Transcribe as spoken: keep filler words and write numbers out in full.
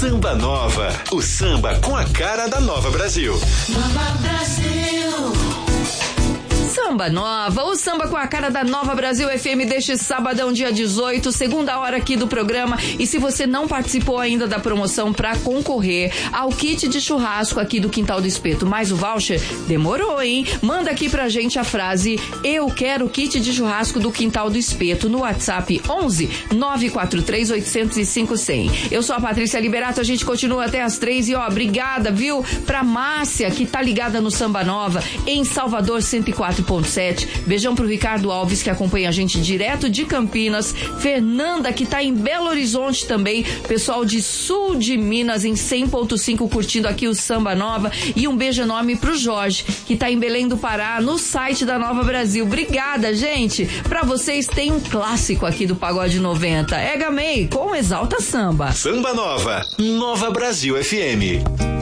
Samba Nova, o samba com a cara da Nova Brasil. Nova Brasil. Samba Nova, o samba com a cara da Nova Brasil F M deste sabadão, dia dezoito, segunda hora aqui do programa. E se você não participou ainda da promoção para concorrer ao kit de churrasco aqui do Quintal do Espeto, mais o voucher, demorou, hein? Manda aqui pra gente a frase: eu quero kit de churrasco do Quintal do Espeto no WhatsApp onze nove quatro três oito zero cinco zero zero. Eu sou a Patrícia Liberato, a gente continua até as três e ó, obrigada, viu? Pra Márcia, que tá ligada no Samba Nova, em Salvador cento e quatro ponto sete. Beijão pro Ricardo Alves, que acompanha a gente direto de Campinas. Fernanda, que tá em Belo Horizonte também. Pessoal de Sul de Minas, em cem ponto cinco, curtindo aqui o Samba Nova. E um beijo enorme pro Jorge, que tá em Belém do Pará, no site da Nova Brasil. Obrigada, gente. Pra vocês tem um clássico aqui do Pagode noventa. Ega May, com Exalta Samba. Samba Nova, Nova Brasil F M.